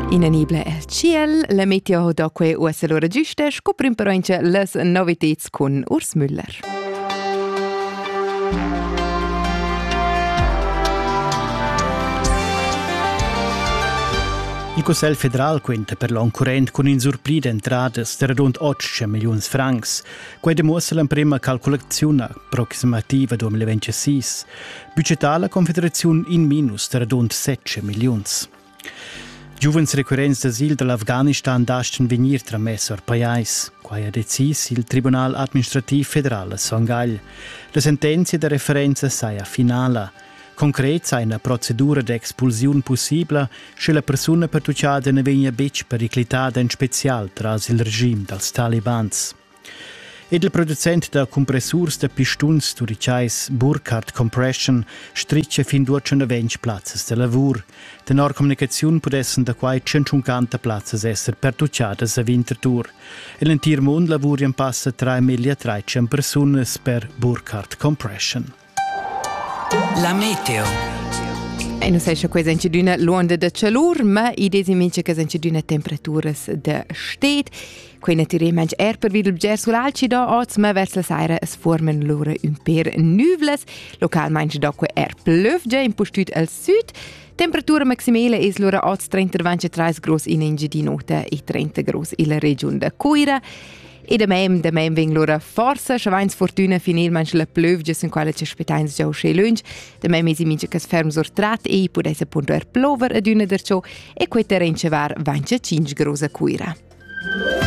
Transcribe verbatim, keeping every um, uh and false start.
Inanibile el ciel, la meteo doque uessa l'ora giusta, scoprim però ince las novitets con Urs Müller. Il Consiglio federal quenta per l'an current con in surplida entradas de radund otto milioni francs. Quei dimostra la prima calcolazione approssimativa duemilaventisei. Budgetà la Confederazione in minus de radund sette milioni. Giuvens requerents d'asil dall'Afghanistan dastan venir tramesso al pais. Quai ha decis il Tribunal Administrativ Federal a Sangagl. La sentenza de referenza saia finala. Concret sai una procedura di expulsione possibile se la persona pertucciata ne vegna bec periclitata in special tras il regime dels talibans. Ed il producente da compressors de pistuns turicais Burkhardt Compression stricce fin duecentoventi plazzas de lavur. De nor comunicazione podessen da quai centocinquanta plazzas esser pertucciatas a Winterthur. E l'entir mond lavurian passa tre mila trecento personas per Burkhardt Compression. La meteo. E non sai se questa è una luonda di calore, ma i desiminci che sono una temperatura di stet. Qui naturalmente è per vedere il gel sull'alcido, oggi, ma verso la sera si formano loro un per nuvole. Localmente dopo è pluvia, in postut al sud. Temperatura maximale è loro oggi trenta ventitré gradi in Inge di notte e trenta gradi in la regione di Coira. E da mem, da mem veng lora forza, schaveins fortuna finil manch la plövgia sin quale ci aspettains già usce lunch. Da mem esi mince che sferm sortrat e i pudesse appunto er plover ad una der ciò e quei terrence var venticinque grosa cuira.